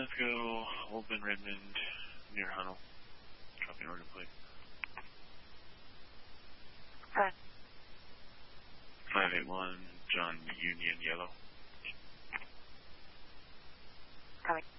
go Old Ben Redmond near Hunnell. Copy order, please. Okay. 581 John Union Yellow. Coming.